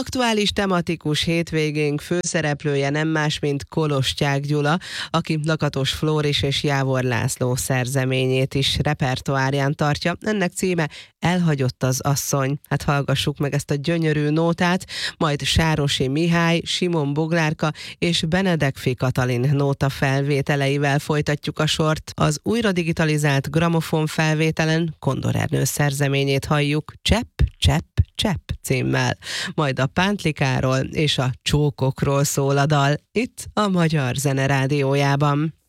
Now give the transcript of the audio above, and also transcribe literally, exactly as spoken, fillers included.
Aktuális tematikus hétvégénk főszereplője nem más, mint Kolostyák Gyula, aki Lakatos Flóris és Jávor László szerzeményét is repertoárján tartja. Ennek címe Elhagyott az asszony. Hát hallgassuk meg ezt a gyönyörű nótát, majd Sárosi Mihály, Simon Boglárka és Benedekfi Katalin nóta felvételeivel folytatjuk a sort. Az újra digitalizált gramofon felvételen Kondor Ernő szerzeményét halljuk, Csepp, csepp, csepp címmel. Majd a pántlikáról és a csókokról szól a dal, itt a Magyar Zene Rádiójában.